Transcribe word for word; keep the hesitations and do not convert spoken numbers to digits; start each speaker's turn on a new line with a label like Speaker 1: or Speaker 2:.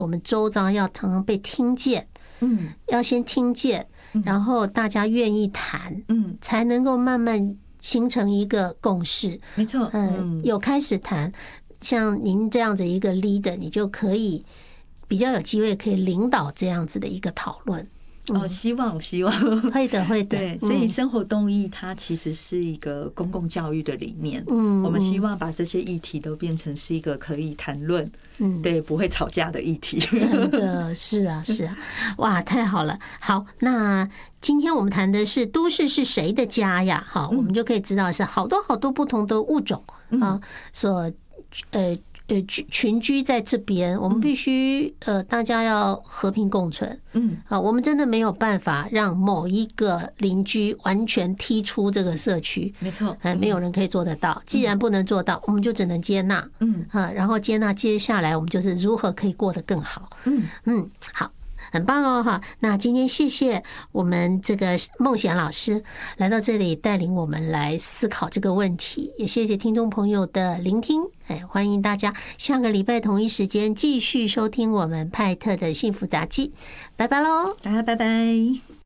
Speaker 1: 我们周遭要常常被听见，嗯，要先听见，然后大家愿意谈，嗯，才能够慢慢形成一个共识。
Speaker 2: 没错，
Speaker 1: 嗯，有开始谈，像您这样子一个 leader， 你就可以比较有机会可以领导这样子的一个讨论。
Speaker 2: 哦，希望希望
Speaker 1: 会的会的。
Speaker 2: 对，所以生活动议它其实是一个公共教育的理念。嗯，我们希望把这些议题都变成是一个可以谈论，嗯，对，不会吵架的议题。
Speaker 1: 真的是啊是啊，哇，太好了。好，那今天我们谈的是都市是谁的家呀？好，我们就可以知道是好多好多不同的物种啊，所呃。呃，群居在这边，我们必须呃，大家要和平共存。嗯，啊，我们真的没有办法让某一个邻居完全踢出这个社区。
Speaker 2: 没错，
Speaker 1: 呃，没有人可以做得到。既然不能做到，我们就只能接纳。嗯，啊，然后接纳，接下来我们就是如何可以过得更好。嗯嗯，好。很棒哦哈！那今天谢谢我们这个孟贤老师来到这里带领我们来思考这个问题，也谢谢听众朋友的聆听。哎，欢迎大家下个礼拜同一时间继续收听我们派特的幸福杂记，拜拜喽！
Speaker 2: 大家拜拜。